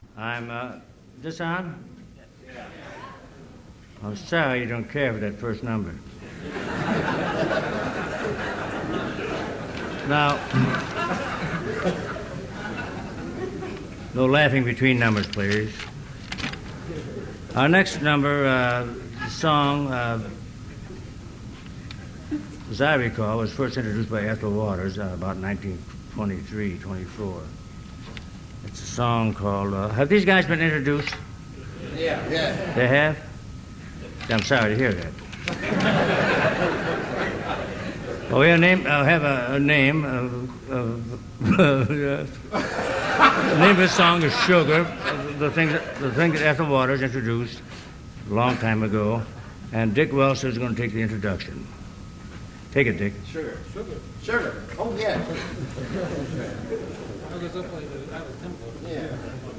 This on? I'm sorry you don't care for that first number. Now, no laughing between numbers, please. Our next number, song, as I recall, was first introduced by Ethel Waters about 1923, 24. It's a song called, have these guys been introduced? Yeah. They have? I'm sorry to hear that. Well, we have a name. The name of the song is Sugar, the thing that Ethel Waters introduced a long time ago. And Dick Welch is going to take the introduction. Take it, Dick. Sugar. Oh, yeah. I was up like out of tempo. Yeah.